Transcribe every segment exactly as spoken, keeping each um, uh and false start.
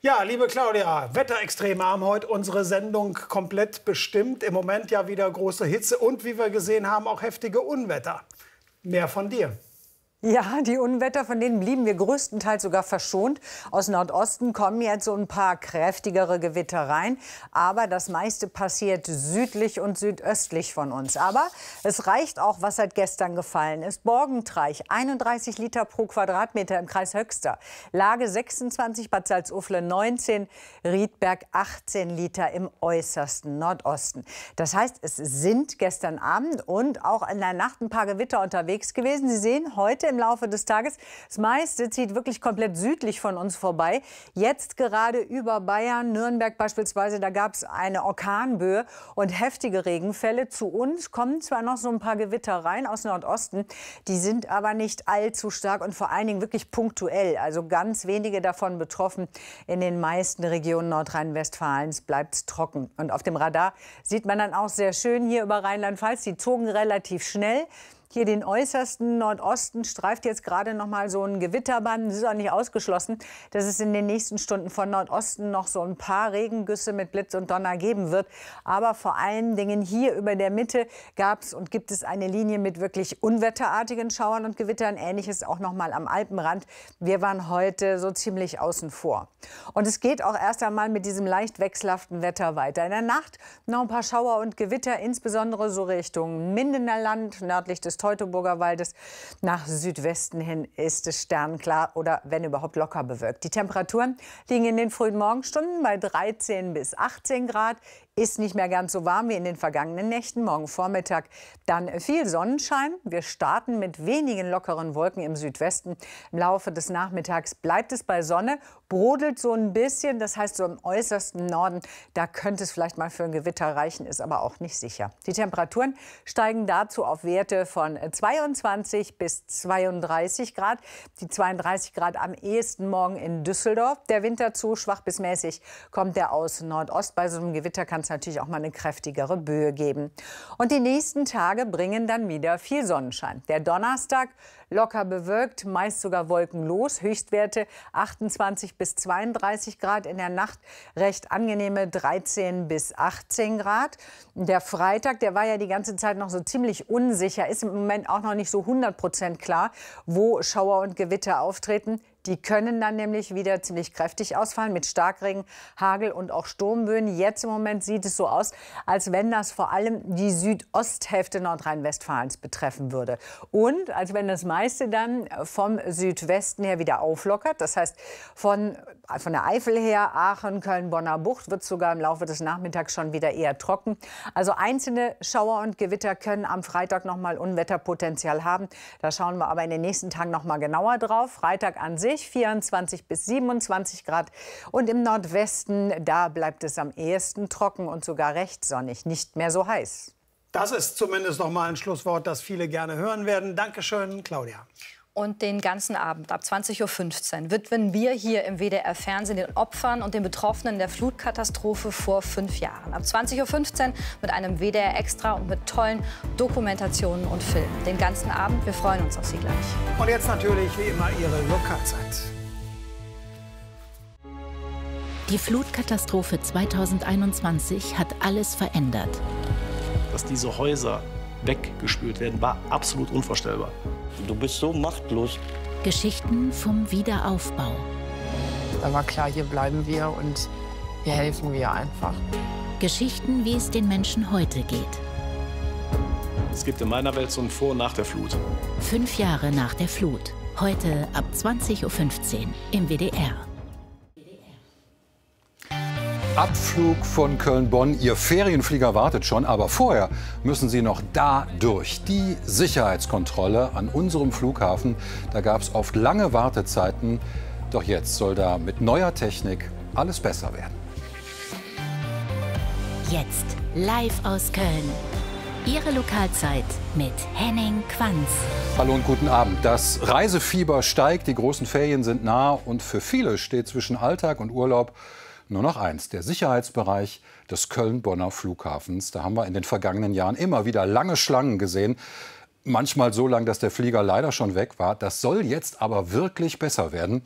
Ja, liebe Claudia, Wetterextreme haben heute unsere Sendung komplett bestimmt. Im Moment ja wieder große Hitze und, wie wir gesehen haben, auch heftige Unwetter. Mehr von dir. Ja, die Unwetter, von denen blieben wir größtenteils sogar verschont. Aus Nordosten kommen jetzt so ein paar kräftigere Gewitter rein. Aber das meiste passiert südlich und südöstlich von uns. Aber es reicht auch, was seit gestern gefallen ist. Borgentreich, einunddreißig Liter pro Quadratmeter im Kreis Höxter. Lage sechsundzwanzig, Bad Salzuflen neunzehn, Riedberg achtzehn Liter im äußersten Nordosten. Das heißt, es sind gestern Abend und auch in der Nacht ein paar Gewitter unterwegs gewesen. Sie sehen heute im Laufe des Tages, das meiste zieht wirklich komplett südlich von uns vorbei. Jetzt gerade über Bayern, Nürnberg beispielsweise, da gab es eine Orkanböe und heftige Regenfälle. Zu uns kommen zwar noch so ein paar Gewitter rein aus Nordosten, die sind aber nicht allzu stark und vor allen Dingen wirklich punktuell. Also ganz wenige davon betroffen. In den meisten Regionen Nordrhein-Westfalens bleibt es trocken. Und auf dem Radar sieht man dann auch sehr schön hier über Rheinland-Pfalz, die zogen relativ schnell. Hier den äußersten Nordosten streift jetzt gerade noch mal so ein Gewitterband. Es ist auch nicht ausgeschlossen, dass es in den nächsten Stunden von Nordosten noch so ein paar Regengüsse mit Blitz und Donner geben wird. Aber vor allen Dingen hier über der Mitte gab es und gibt es eine Linie mit wirklich unwetterartigen Schauern und Gewittern. Ähnliches auch noch mal am Alpenrand. Wir waren heute so ziemlich außen vor. Und es geht auch erst einmal mit diesem leicht wechselhaften Wetter weiter. In der Nacht noch ein paar Schauer und Gewitter, insbesondere so Richtung Mindener Land, nördlich des Teutoburger Waldes. Nach Südwesten hin ist es sternklar oder wenn überhaupt locker bewölkt. Die Temperaturen liegen in den frühen Morgenstunden bei dreizehn bis achtzehn Grad. Ist nicht mehr ganz so warm wie in den vergangenen Nächten. Morgen Vormittag dann viel Sonnenschein. Wir starten mit wenigen lockeren Wolken im Südwesten. Im Laufe des Nachmittags bleibt es bei Sonne, brodelt so ein bisschen. Das heißt, so im äußersten Norden, da könnte es vielleicht mal für ein Gewitter reichen, ist aber auch nicht sicher. Die Temperaturen steigen dazu auf Werte von zweiundzwanzig bis zweiunddreißig Grad. Die zweiunddreißig Grad am ehesten morgen in Düsseldorf. Der Winterzug, schwach bis mäßig, kommt der aus Nordost. Bei so einem Gewitter kann es natürlich auch mal eine kräftigere Böe geben. Und die nächsten Tage bringen dann wieder viel Sonnenschein. Der Donnerstag locker bewölkt, meist sogar wolkenlos. Höchstwerte achtundzwanzig bis zweiunddreißig Grad. In der Nacht recht angenehme dreizehn bis achtzehn Grad. Der Freitag, der war ja die ganze Zeit noch so ziemlich unsicher. Ist im Moment auch noch nicht so hundert Prozent klar, wo Schauer und Gewitter auftreten. Die können dann nämlich wieder ziemlich kräftig ausfallen mit Starkregen, Hagel und auch Sturmböen. Jetzt im Moment sieht es so aus, als wenn das vor allem die Südosthälfte Nordrhein-Westfalens betreffen würde. Und als wenn das meiste dann vom Südwesten her wieder auflockert. Das heißt, von, von der Eifel her, Aachen, Köln, Bonner Bucht wird sogar im Laufe des Nachmittags schon wieder eher trocken. Also einzelne Schauer und Gewitter können am Freitag noch mal Unwetterpotenzial haben. Da schauen wir aber in den nächsten Tagen noch mal genauer drauf. Freitag an sich vierundzwanzig bis siebenundzwanzig Grad. Und im Nordwesten, da bleibt es am ehesten trocken und sogar recht sonnig, nicht mehr so heiß. Das ist zumindest noch mal ein Schlusswort, das viele gerne hören werden. Dankeschön, Claudia. Und den ganzen Abend ab zwanzig Uhr fünfzehn widmen wir hier im W D R-Fernsehen den Opfern und den Betroffenen der Flutkatastrophe vor fünf Jahren. Ab zwanzig Uhr fünfzehn mit einem W D R-Extra und mit tollen Dokumentationen und Filmen. Den ganzen Abend, wir freuen uns auf Sie gleich. Und jetzt natürlich wie immer Ihre Lokalzeit. Die Flutkatastrophe zweitausendeinundzwanzig hat alles verändert. Dass diese Häuser weggespült werden, war absolut unvorstellbar. Du bist so machtlos. Geschichten vom Wiederaufbau. Da war klar, hier bleiben wir und hier helfen wir einfach. Geschichten, wie es den Menschen heute geht. Es gibt in meiner Welt so ein Vor- und Nach der Flut. Fünf Jahre nach der Flut. Heute ab zwanzig Uhr fünfzehn im W D R. Abflug von Köln-Bonn. Ihr Ferienflieger wartet schon, aber vorher müssen Sie noch da durch. Die Sicherheitskontrolle an unserem Flughafen. Da gab es oft lange Wartezeiten. Doch jetzt soll da mit neuer Technik alles besser werden. Jetzt live aus Köln. Ihre Lokalzeit mit Henning Quanz. Hallo und guten Abend. Das Reisefieber steigt, die großen Ferien sind nah und für viele steht zwischen Alltag und Urlaub nur noch eins, der Sicherheitsbereich des Köln-Bonner Flughafens. Da haben wir in den vergangenen Jahren immer wieder lange Schlangen gesehen. Manchmal so lang, dass der Flieger leider schon weg war. Das soll jetzt aber wirklich besser werden.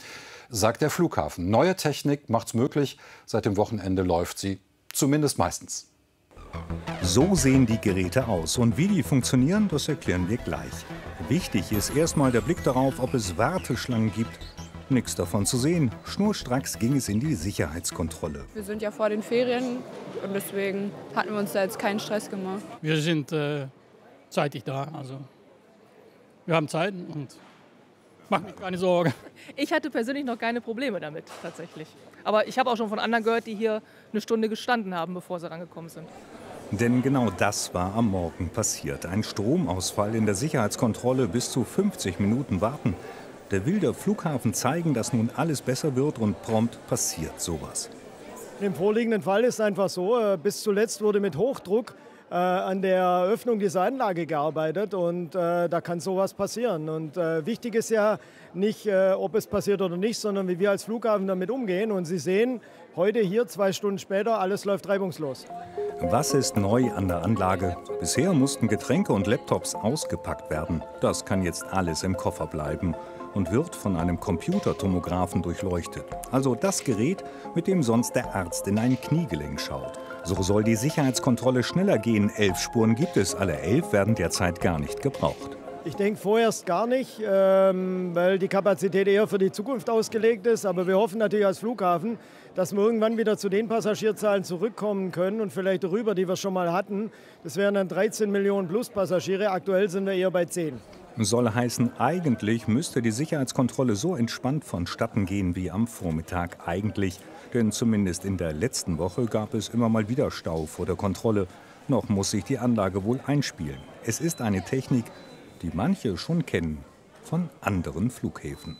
sagt der Flughafen. Neue Technik macht's möglich. Seit dem Wochenende läuft sie, zumindest meistens. So sehen die Geräte aus. Und wie die funktionieren, das erklären wir gleich. Wichtig ist erstmal der Blick darauf, ob es Warteschlangen gibt. Nichts davon zu sehen. Schnurstracks ging es in die Sicherheitskontrolle. Wir sind ja vor den Ferien und deswegen hatten wir uns da jetzt keinen Stress gemacht. Wir sind äh, zeitig da. Also wir haben Zeit und mach mir keine Sorgen. Ich hatte persönlich noch keine Probleme damit, tatsächlich. Aber ich habe auch schon von anderen gehört, die hier eine Stunde gestanden haben, bevor sie rangekommen sind. Denn genau das war am Morgen passiert. Ein Stromausfall in der Sicherheitskontrolle, bis zu fünfzig Minuten warten. Der will der Flughafen zeigen, dass nun alles besser wird, und prompt passiert sowas. Im vorliegenden Fall ist es einfach so, bis zuletzt wurde mit Hochdruck äh, an der Eröffnung dieser Anlage gearbeitet, und äh, da kann sowas passieren. Und äh, wichtig ist ja nicht, äh, ob es passiert oder nicht, sondern wie wir als Flughafen damit umgehen. Und Sie sehen, heute hier, zwei Stunden später, alles läuft reibungslos. Was ist neu an der Anlage? Bisher mussten Getränke und Laptops ausgepackt werden. Das kann jetzt alles im Koffer bleiben und wird von einem Computertomographen durchleuchtet. Also das Gerät, mit dem sonst der Arzt in ein Kniegelenk schaut. So soll die Sicherheitskontrolle schneller gehen. Elf Spuren gibt es, alle elf werden derzeit gar nicht gebraucht. Ich denke vorerst gar nicht, ähm, weil die Kapazität eher für die Zukunft ausgelegt ist. Aber wir hoffen natürlich als Flughafen, dass wir irgendwann wieder zu den Passagierzahlen zurückkommen können und vielleicht darüber, die wir schon mal hatten. Das wären dann dreizehn Millionen plus Passagiere. Aktuell sind wir eher bei zehn. Soll heißen, eigentlich müsste die Sicherheitskontrolle so entspannt vonstatten gehen wie am Vormittag eigentlich. Denn zumindest in der letzten Woche gab es immer mal wieder Stau vor der Kontrolle. Noch muss sich die Anlage wohl einspielen. Es ist eine Technik, die manche schon kennen von anderen Flughäfen.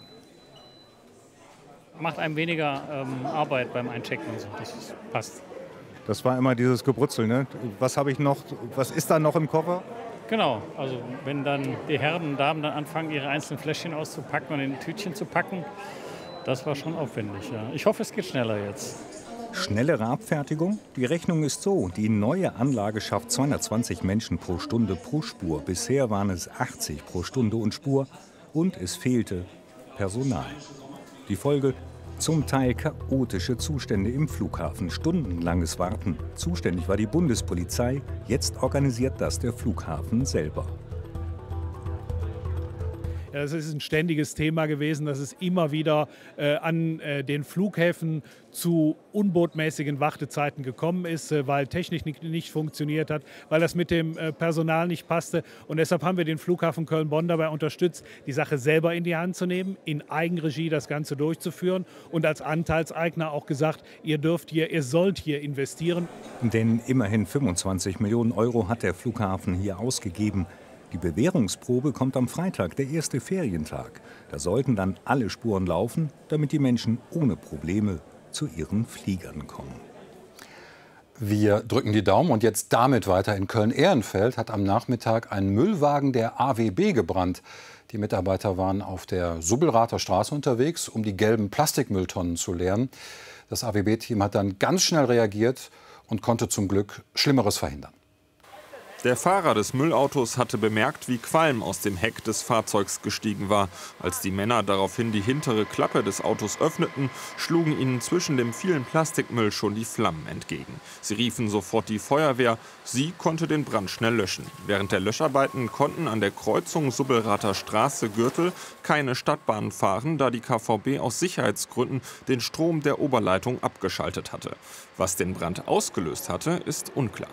Macht einem weniger ähm, Arbeit beim Einchecken. Also das passt. Das war immer dieses Gebrutzel, ne? Was habe ich noch? Was ist da noch im Koffer? Genau, also wenn dann die Herren und Damen dann anfangen, ihre einzelnen Fläschchen auszupacken und in Tütchen zu packen, das war schon aufwendig. Ja. Ich hoffe, es geht schneller jetzt. Schnellere Abfertigung? Die Rechnung ist so, die neue Anlage schafft zweihundertzwanzig Menschen pro Stunde pro Spur. Bisher waren es achtzig pro Stunde und Spur, und es fehlte Personal. Die Folge? Zum Teil chaotische Zustände im Flughafen, stundenlanges Warten. Zuständig war die Bundespolizei, jetzt organisiert das der Flughafen selber. Ja, das ist ein ständiges Thema gewesen, dass es immer wieder äh, an äh, den Flughäfen zu unbotmäßigen Wartezeiten gekommen ist, äh, weil Technik nicht, nicht funktioniert hat, weil das mit dem äh, Personal nicht passte. Und deshalb haben wir den Flughafen Köln-Bonn dabei unterstützt, die Sache selber in die Hand zu nehmen, in Eigenregie das Ganze durchzuführen und als Anteilseigner auch gesagt, ihr dürft hier, ihr sollt hier investieren. Denn immerhin fünfundzwanzig Millionen Euro hat der Flughafen hier ausgegeben. Die Bewährungsprobe kommt am Freitag, der erste Ferientag. Da sollten dann alle Spuren laufen, damit die Menschen ohne Probleme zu ihren Fliegern kommen. Wir drücken die Daumen, und jetzt damit weiter. In Köln-Ehrenfeld hat am Nachmittag ein Müllwagen der A W B gebrannt. Die Mitarbeiter waren auf der Subbelrather Straße unterwegs, um die gelben Plastikmülltonnen zu leeren. Das A W B-Team hat dann ganz schnell reagiert und konnte zum Glück Schlimmeres verhindern. Der Fahrer des Müllautos hatte bemerkt, wie Qualm aus dem Heck des Fahrzeugs gestiegen war. Als die Männer daraufhin die hintere Klappe des Autos öffneten, schlugen ihnen zwischen dem vielen Plastikmüll schon die Flammen entgegen. Sie riefen sofort die Feuerwehr. Sie konnte den Brand schnell löschen. Während der Löscharbeiten konnten an der Kreuzung Subbelrather Straße-Gürtel keine Stadtbahnen fahren, da die K V B aus Sicherheitsgründen den Strom der Oberleitung abgeschaltet hatte. Was den Brand ausgelöst hatte, ist unklar.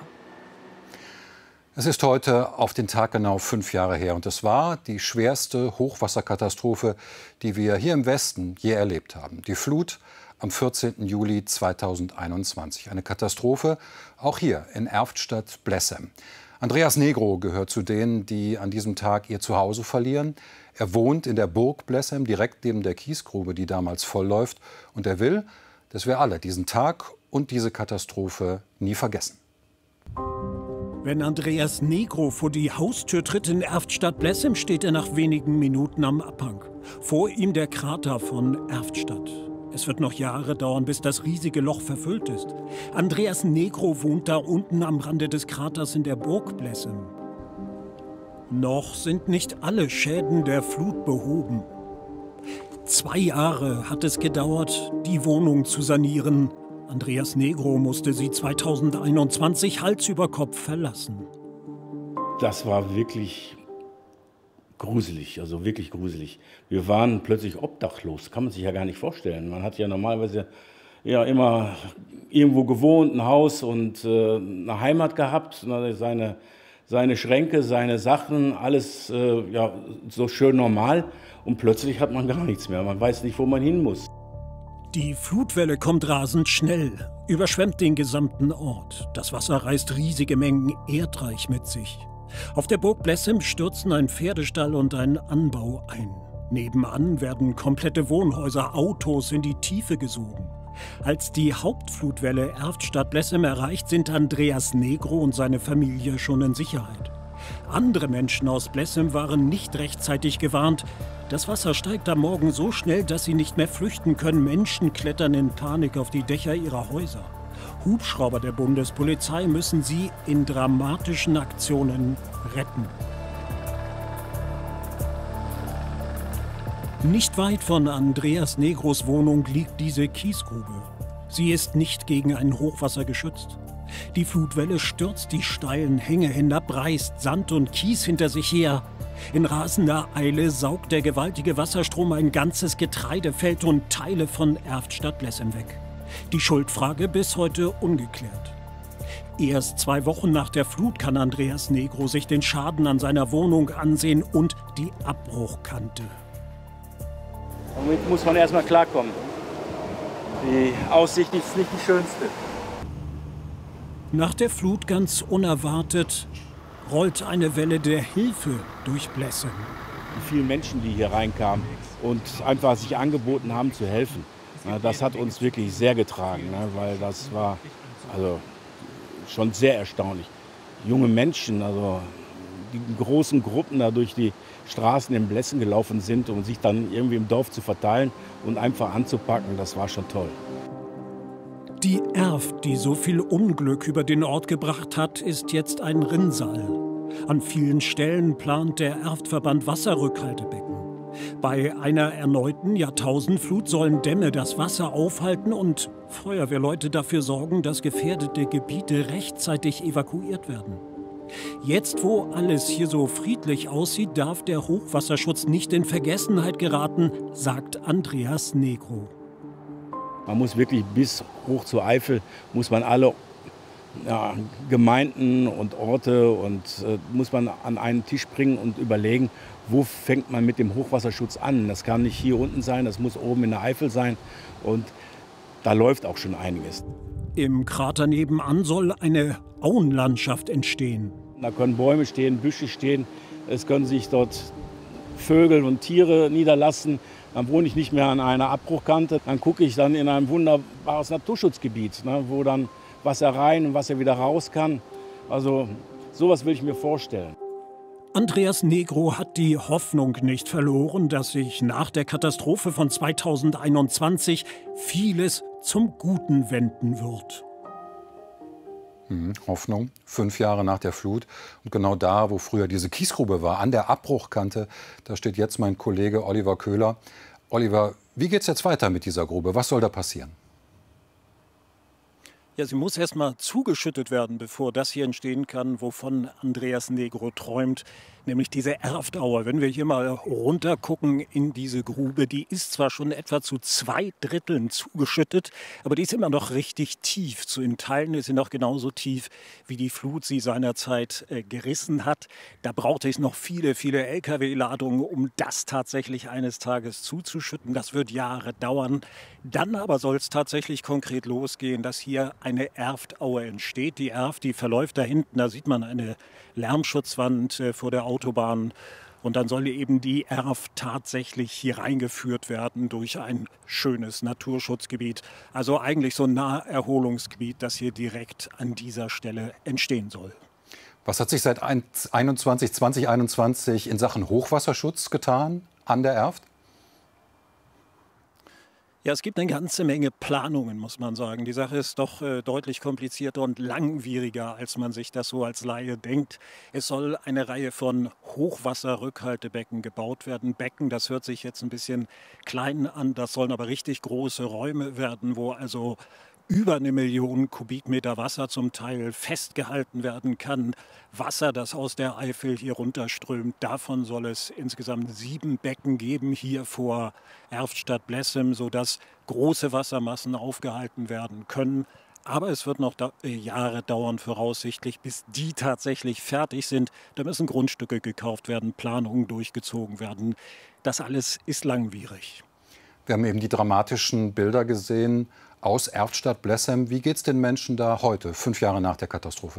Es ist heute auf den Tag genau fünf Jahre her, und es war die schwerste Hochwasserkatastrophe, die wir hier im Westen je erlebt haben. Die Flut am vierzehnten Juli zweitausendeinundzwanzig. Eine Katastrophe auch hier in Erftstadt-Blessem. Andreas Negro gehört zu denen, die an diesem Tag ihr Zuhause verlieren. Er wohnt in der Burg Blessem, direkt neben der Kiesgrube, die damals vollläuft. Und er will, dass wir alle diesen Tag und diese Katastrophe nie vergessen. Wenn Andreas Negro vor die Haustür tritt in Erftstadt-Blessem, steht er nach wenigen Minuten am Abhang. Vor ihm der Krater von Erftstadt. Es wird noch Jahre dauern, bis das riesige Loch verfüllt ist. Andreas Negro wohnt da unten am Rande des Kraters in der Burg Blessem. Noch sind nicht alle Schäden der Flut behoben. Zwei Jahre hat es gedauert, die Wohnung zu sanieren. Andreas Negro musste sie zweitausendeinundzwanzig Hals über Kopf verlassen. Das war wirklich gruselig, also wirklich gruselig. Wir waren plötzlich obdachlos, kann man sich ja gar nicht vorstellen. Man hat ja normalerweise ja immer irgendwo gewohnt, ein Haus und äh, eine Heimat gehabt, seine, seine Schränke, seine Sachen, alles äh, ja, so schön normal. Und plötzlich hat man gar nichts mehr, man weiß nicht, wo man hin muss. Die Flutwelle kommt rasend schnell, überschwemmt den gesamten Ort. Das Wasser reißt riesige Mengen Erdreich mit sich. Auf der Burg Blessem stürzen ein Pferdestall und ein Anbau ein. Nebenan werden komplette Wohnhäuser, Autos in die Tiefe gesogen. Als die Hauptflutwelle Erftstadt-Blessem erreicht, sind Andreas Negro und seine Familie schon in Sicherheit. Andere Menschen aus Blessem waren nicht rechtzeitig gewarnt. Das Wasser steigt am Morgen so schnell, dass sie nicht mehr flüchten können. Menschen klettern in Panik auf die Dächer ihrer Häuser. Hubschrauber der Bundespolizei müssen sie in dramatischen Aktionen retten. Nicht weit von Andreas Negros Wohnung liegt diese Kiesgrube. Sie ist nicht gegen ein Hochwasser geschützt. Die Flutwelle stürzt die steilen Hänge hinab, reißt Sand und Kies hinter sich her. In rasender Eile saugt der gewaltige Wasserstrom ein ganzes Getreidefeld und Teile von Erftstadt-Blessem weg. Die Schuldfrage bis heute ungeklärt. Erst zwei Wochen nach der Flut kann Andreas Negro sich den Schaden an seiner Wohnung ansehen und die Abbruchkante. Damit muss man erstmal klarkommen. Die Aussicht ist nicht die schönste. Nach der Flut ganz unerwartet rollt eine Welle der Hilfe durch Blessem. Die vielen Menschen, die hier reinkamen und einfach sich angeboten haben zu helfen, das hat uns wirklich sehr getragen, weil das war also schon sehr erstaunlich. Junge Menschen, also die großen Gruppen da durch die Straßen in Blessem gelaufen sind, um sich dann irgendwie im Dorf zu verteilen und einfach anzupacken, das war schon toll. Die Erft, die so viel Unglück über den Ort gebracht hat, ist jetzt ein Rinnsal. An vielen Stellen plant der Erftverband Wasserrückhaltebecken. Bei einer erneuten Jahrtausendflut sollen Dämme das Wasser aufhalten und Feuerwehrleute dafür sorgen, dass gefährdete Gebiete rechtzeitig evakuiert werden. Jetzt, wo alles hier so friedlich aussieht, darf der Hochwasserschutz nicht in Vergessenheit geraten, sagt Andreas Negro. Man muss wirklich bis hoch zur Eifel, muss man alle ja, Gemeinden und Orte und äh, muss man an einen Tisch bringen und überlegen, wo fängt man mit dem Hochwasserschutz an. Das kann nicht hier unten sein, das muss oben in der Eifel sein und da läuft auch schon einiges. Im Krater nebenan soll eine Auenlandschaft entstehen. Da können Bäume stehen, Büsche stehen, es können sich dort Vögel und Tiere niederlassen. Dann wohne ich nicht mehr an einer Abbruchkante, dann gucke ich dann in ein wunderbares Naturschutzgebiet, ne, wo dann Wasser rein und Wasser wieder raus kann. Also sowas will ich mir vorstellen. Andreas Negro hat die Hoffnung nicht verloren, dass sich nach der Katastrophe von zweitausendeinundzwanzig vieles zum Guten wenden wird. Hm, Hoffnung, fünf Jahre nach der Flut. Und genau da, wo früher diese Kiesgrube war, an der Abbruchkante, da steht jetzt mein Kollege Oliver Köhler. Oliver, wie geht es jetzt weiter mit dieser Grube? Was soll da passieren? Ja, sie muss erst mal zugeschüttet werden, bevor das hier entstehen kann, wovon Andreas Negro träumt, nämlich diese Erftauer. Wenn wir hier mal runter gucken in diese Grube, die ist zwar schon etwa zu zwei Dritteln zugeschüttet, aber die ist immer noch richtig tief. Zu in Teilen ist sie noch genauso tief, wie die Flut sie seinerzeit äh, gerissen hat. Da brauchte es noch viele, viele L K W-Ladungen, um das tatsächlich eines Tages zuzuschütten. Das wird Jahre dauern. Dann aber soll es tatsächlich konkret losgehen, dass hier eine Erftaue entsteht. Die Erft, die verläuft da hinten, da sieht man eine Lärmschutzwand äh, vor der Autobahn. Und dann soll eben die Erft tatsächlich hier reingeführt werden durch ein schönes Naturschutzgebiet. Also eigentlich so ein Naherholungsgebiet, das hier direkt an dieser Stelle entstehen soll. Was hat sich seit zwanzig einundzwanzig in Sachen Hochwasserschutz getan an der Erft? Ja, es gibt eine ganze Menge Planungen, muss man sagen. Die Sache ist doch äh, deutlich komplizierter und langwieriger, als man sich das so als Laie denkt. Es soll eine Reihe von Hochwasserrückhaltebecken gebaut werden. Becken, das hört sich jetzt ein bisschen klein an, das sollen aber richtig große Räume werden, wo also über eine Million Kubikmeter Wasser zum Teil festgehalten werden kann. Wasser, das aus der Eifel hier runterströmt. Davon soll es insgesamt sieben Becken geben, hier vor Erftstadt-Blessem, sodass große Wassermassen aufgehalten werden können. Aber es wird noch da Jahre dauern, voraussichtlich, bis die tatsächlich fertig sind. Da müssen Grundstücke gekauft werden, Planungen durchgezogen werden. Das alles ist langwierig. Wir haben eben die dramatischen Bilder gesehen aus Erftstadt-Blessem. Wie geht es den Menschen da heute, fünf Jahre nach der Katastrophe?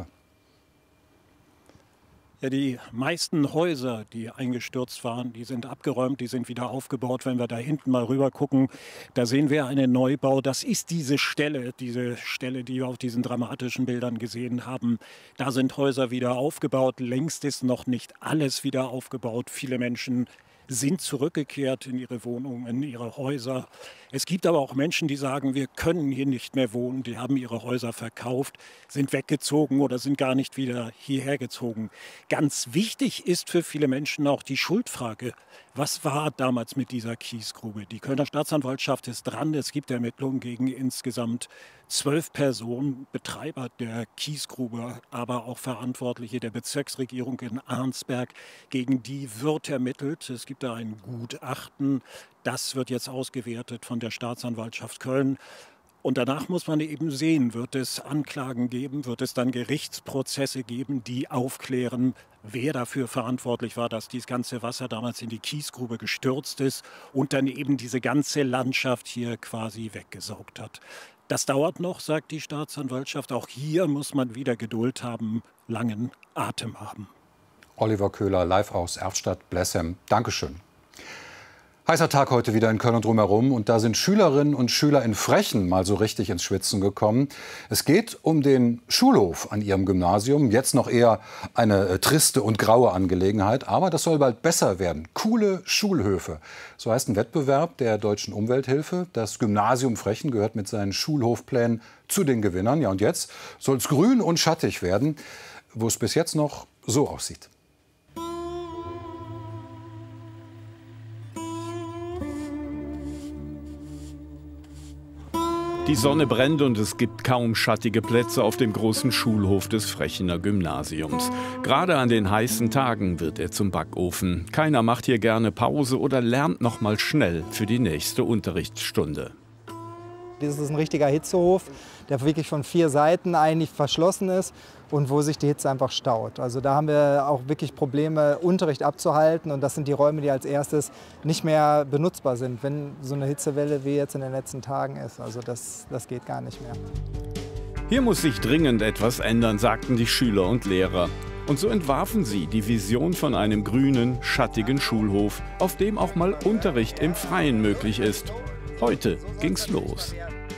Ja, die meisten Häuser, die eingestürzt waren, die sind abgeräumt, die sind wieder aufgebaut. Wenn wir da hinten mal rüber gucken, da sehen wir einen Neubau. Das ist diese Stelle, diese Stelle, die wir auf diesen dramatischen Bildern gesehen haben. Da sind Häuser wieder aufgebaut. Längst ist noch nicht alles wieder aufgebaut. Viele Menschen sind zurückgekehrt in ihre Wohnungen, in ihre Häuser. Es gibt aber auch Menschen, die sagen, wir können hier nicht mehr wohnen. Die haben ihre Häuser verkauft, sind weggezogen oder sind gar nicht wieder hierher gezogen. Ganz wichtig ist für viele Menschen auch die Schuldfrage. Was war damals mit dieser Kiesgrube? Die Kölner Staatsanwaltschaft ist dran. Es gibt Ermittlungen gegen insgesamt zwölf Personen, Betreiber der Kiesgrube, aber auch Verantwortliche der Bezirksregierung in Arnsberg. Gegen die wird ermittelt. Es gibt da ein Gutachten. Das wird jetzt ausgewertet von der Staatsanwaltschaft Köln. Und danach muss man eben sehen, wird es Anklagen geben, wird es dann Gerichtsprozesse geben, die aufklären, wer dafür verantwortlich war, dass dieses ganze Wasser damals in die Kiesgrube gestürzt ist und dann eben diese ganze Landschaft hier quasi weggesaugt hat. Das dauert noch, sagt die Staatsanwaltschaft. Auch hier muss man wieder Geduld haben, langen Atem haben. Oliver Köhler, live aus Erftstadt-Blessem. Dankeschön. Heißer Tag heute wieder in Köln und drumherum. Und da sind Schülerinnen und Schüler in Frechen mal so richtig ins Schwitzen gekommen. Es geht um den Schulhof an ihrem Gymnasium. Jetzt noch eher eine äh, triste und graue Angelegenheit. Aber das soll bald besser werden. Coole Schulhöfe. So heißt ein Wettbewerb der Deutschen Umwelthilfe. Das Gymnasium Frechen gehört mit seinen Schulhofplänen zu den Gewinnern. Ja, und jetzt soll es grün und schattig werden, wo es bis jetzt noch so aussieht. Die Sonne brennt und es gibt kaum schattige Plätze auf dem großen Schulhof des Frechener Gymnasiums. Gerade an den heißen Tagen wird er zum Backofen. Keiner macht hier gerne Pause oder lernt noch mal schnell für die nächste Unterrichtsstunde. Das ist ein richtiger Hitzehof, der wirklich von vier Seiten eigentlich verschlossen ist und wo sich die Hitze einfach staut. Also da haben wir auch wirklich Probleme, Unterricht abzuhalten, und das sind die Räume, die als erstes nicht mehr benutzbar sind, wenn so eine Hitzewelle wie jetzt in den letzten Tagen ist. Also das, das geht gar nicht mehr. Hier muss sich dringend etwas ändern, sagten die Schüler und Lehrer. Und so entwarfen sie die Vision von einem grünen, schattigen Schulhof, auf dem auch mal Unterricht im Freien möglich ist. Heute ging's los.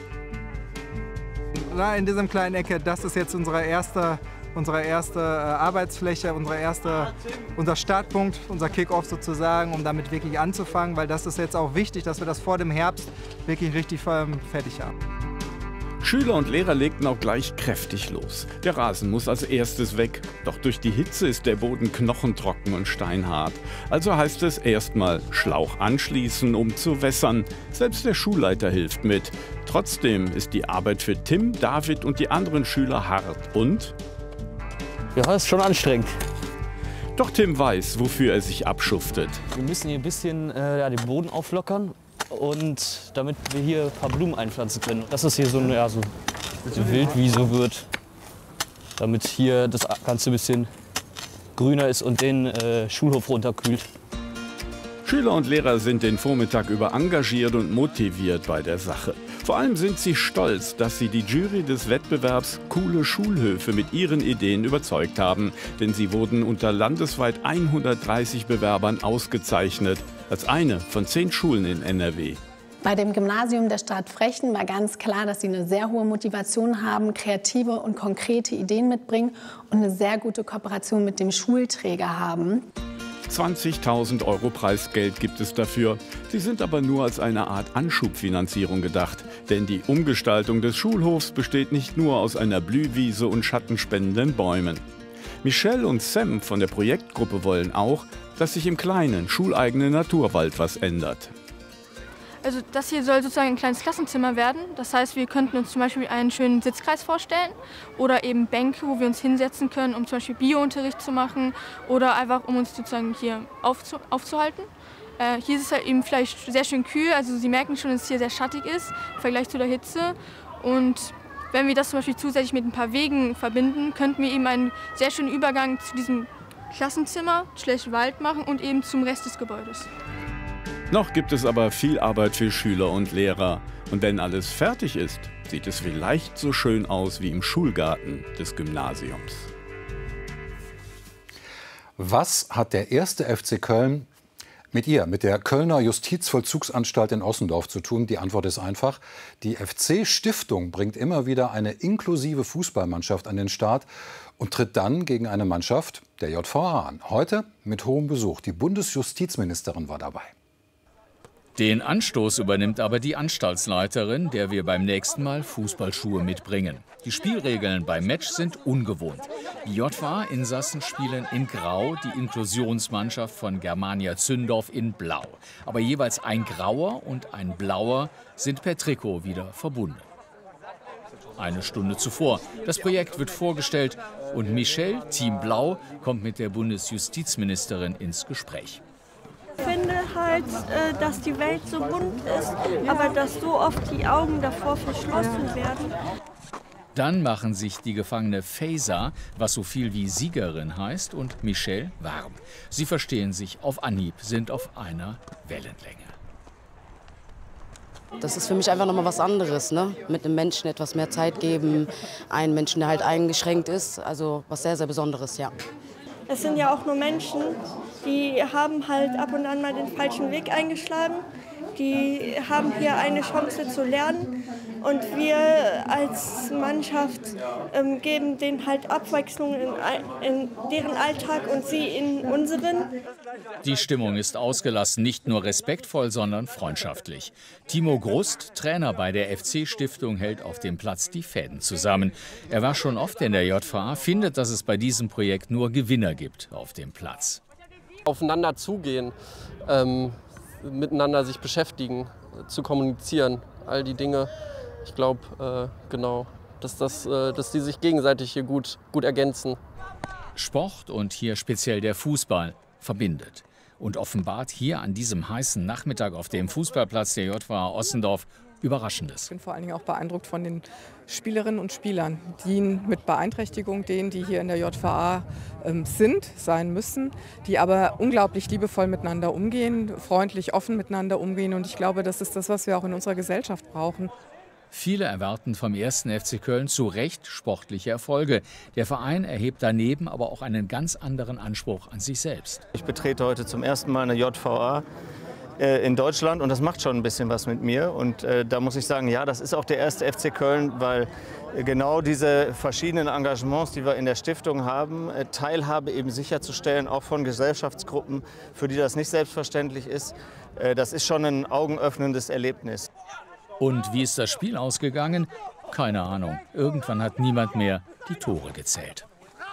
Da in diesem kleinen Ecke, das ist jetzt unsere erste, unsere erste Arbeitsfläche, unsere erste, unser Startpunkt, unser Kick-Off sozusagen, um damit wirklich anzufangen, weil das ist jetzt auch wichtig, dass wir das vor dem Herbst wirklich richtig fertig haben. Schüler und Lehrer legten auch gleich kräftig los. Der Rasen muss als erstes weg. Doch durch die Hitze ist der Boden knochentrocken und steinhart. Also heißt es erstmal Schlauch anschließen, um zu wässern. Selbst der Schulleiter hilft mit. Trotzdem ist die Arbeit für Tim, David und die anderen Schüler hart. Und? Ja, das ist schon anstrengend. Doch Tim weiß, wofür er sich abschuftet. Wir müssen hier ein bisschen äh, ja, den Boden auflockern. Und damit wir hier ein paar Blumen einpflanzen können. Dass es hier so eine ja, so Wildwiese wird, damit hier das Ganze ein bisschen grüner ist und den äh, Schulhof runterkühlt. Schüler und Lehrer sind den Vormittag über engagiert und motiviert bei der Sache. Vor allem sind sie stolz, dass sie die Jury des Wettbewerbs Coole Schulhöfe mit ihren Ideen überzeugt haben. Denn sie wurden unter landesweit hundertdreißig Bewerbern ausgezeichnet. Als eine von zehn Schulen in N R W. Bei dem Gymnasium der Stadt Frechen war ganz klar, dass sie eine sehr hohe Motivation haben, kreative und konkrete Ideen mitbringen und eine sehr gute Kooperation mit dem Schulträger haben. zwanzigtausend Euro Preisgeld gibt es dafür. Sie sind aber nur als eine Art Anschubfinanzierung gedacht. Denn die Umgestaltung des Schulhofs besteht nicht nur aus einer Blühwiese und schattenspendenden Bäumen. Michelle und Sam von der Projektgruppe wollen auch, dass sich im kleinen, schuleigenen Naturwald was ändert. Also das hier soll sozusagen ein kleines Klassenzimmer werden. Das heißt, wir könnten uns zum Beispiel einen schönen Sitzkreis vorstellen oder eben Bänke, wo wir uns hinsetzen können, um zum Beispiel Biounterricht zu machen oder einfach, um uns sozusagen hier aufzu aufzuhalten. Äh, hier ist es halt eben vielleicht sehr schön kühl, also Sie merken schon, dass es hier sehr schattig ist im Vergleich zu der Hitze. Und wenn wir das zum Beispiel zusätzlich mit ein paar Wegen verbinden, könnten wir eben einen sehr schönen Übergang zu diesem Klassenzimmer, schlecht Wald machen und eben zum Rest des Gebäudes. Noch gibt es aber viel Arbeit für Schüler und Lehrer. Und wenn alles fertig ist, sieht es vielleicht so schön aus wie im Schulgarten des Gymnasiums. Was hat der erste F C Köln mit ihr, mit der Kölner Justizvollzugsanstalt in Ossendorf zu tun? Die Antwort ist einfach. Die F C-Stiftung bringt immer wieder eine inklusive Fußballmannschaft an den Start und tritt dann gegen eine Mannschaft der J V A an. Heute mit hohem Besuch. Die Bundesjustizministerin war dabei. Den Anstoß übernimmt aber die Anstaltsleiterin, der wir beim nächsten Mal Fußballschuhe mitbringen. Die Spielregeln beim Match sind ungewohnt. Die J V A-Insassen spielen in Grau, die Inklusionsmannschaft von Germania Zündorf in Blau. Aber jeweils ein Grauer und ein Blauer sind per Trikot wieder verbunden. Eine Stunde zuvor. Das Projekt wird vorgestellt und Michelle, Team Blau, kommt mit der Bundesjustizministerin ins Gespräch. Ich finde halt, dass die Welt so bunt ist, aber dass so oft die Augen davor verschlossen werden. Dann machen sich die Gefangene Feysa, was so viel wie Siegerin heißt, und Michelle warm. Sie verstehen sich auf Anhieb, sind auf einer Wellenlänge. Das ist für mich einfach noch mal was anderes, ne? Mit einem Menschen etwas mehr Zeit geben, einen Menschen, der halt eingeschränkt ist, also was sehr, sehr Besonderes, ja. Es sind ja auch nur Menschen, die haben halt ab und an mal den falschen Weg eingeschlagen. Die haben hier eine Chance zu lernen und wir als Mannschaft ähm, geben denen halt Abwechslung in, in deren Alltag und sie in unseren. Die Stimmung ist ausgelassen, nicht nur respektvoll, sondern freundschaftlich. Timo Grust, Trainer bei der F C-Stiftung, hält auf dem Platz die Fäden zusammen. Er war schon oft in der J V A, findet, dass es bei diesem Projekt nur Gewinner gibt auf dem Platz. Aufeinander zugehen, ähm, miteinander sich beschäftigen, zu kommunizieren, all die Dinge. Ich glaube, äh, genau, dass, das, äh, dass die sich gegenseitig hier gut, gut ergänzen. Sport und hier speziell der Fußball verbindet und offenbart hier an diesem heißen Nachmittag auf dem Fußballplatz der J V A Ossendorf Überraschendes. Ich bin vor allen Dingen auch beeindruckt von den Spielerinnen und Spielern, die mit Beeinträchtigung, denen, die hier in der J V A ähm, sind, sein müssen, die aber unglaublich liebevoll miteinander umgehen, freundlich, offen miteinander umgehen. Und ich glaube, das ist das, was wir auch in unserer Gesellschaft brauchen. Viele erwarten vom ersten F C Köln zu Recht sportliche Erfolge. Der Verein erhebt daneben aber auch einen ganz anderen Anspruch an sich selbst. Ich betrete heute zum ersten Mal eine J V A äh, in Deutschland und das macht schon ein bisschen was mit mir. Und äh, da muss ich sagen, ja, das ist auch der erste F C Köln, weil äh, genau diese verschiedenen Engagements, die wir in der Stiftung haben, äh, Teilhabe eben sicherzustellen, auch von Gesellschaftsgruppen, für die das nicht selbstverständlich ist, äh, das ist schon ein augenöffnendes Erlebnis. Und wie ist das Spiel ausgegangen? Keine Ahnung. Irgendwann hat niemand mehr die Tore gezählt.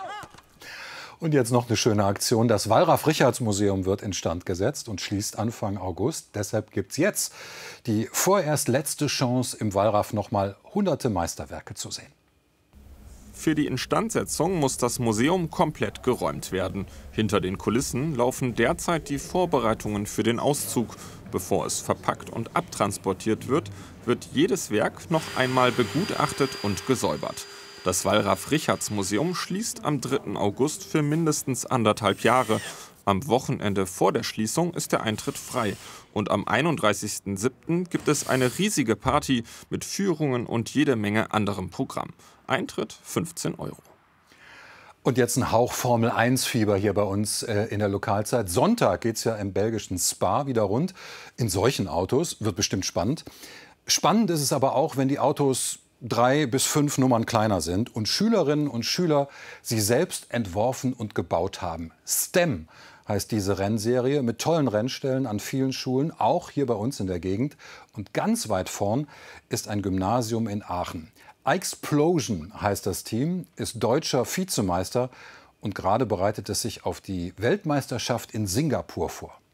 Und jetzt noch eine schöne Aktion. Das Wallraf-Richartz-Museum wird instand gesetzt und schließt Anfang August. Deshalb gibt es jetzt die vorerst letzte Chance, im Wallraf noch mal hunderte Meisterwerke zu sehen. Für die Instandsetzung muss das Museum komplett geräumt werden. Hinter den Kulissen laufen derzeit die Vorbereitungen für den Auszug. Bevor es verpackt und abtransportiert wird, wird jedes Werk noch einmal begutachtet und gesäubert. Das Wallraf-Richartz-Museum schließt am dritten August für mindestens anderthalb Jahre. Am Wochenende vor der Schließung ist der Eintritt frei. Und am einunddreißigsten siebten gibt es eine riesige Party mit Führungen und jede Menge anderem Programm. Eintritt fünfzehn Euro. Und jetzt ein Hauch Formel eins Fieber hier bei uns äh, in der Lokalzeit. Sonntag geht es ja im belgischen Spa wieder rund. In solchen Autos wird bestimmt spannend. Spannend ist es aber auch, wenn die Autos drei bis fünf Nummern kleiner sind und Schülerinnen und Schüler sie selbst entworfen und gebaut haben. STEM heißt diese Rennserie, mit tollen Rennstellen an vielen Schulen, auch hier bei uns in der Gegend. Und ganz weit vorn ist ein Gymnasium in Aachen. Explosion heißt das Team, ist deutscher Vizemeister und gerade bereitet es sich auf die Weltmeisterschaft in Singapur vor.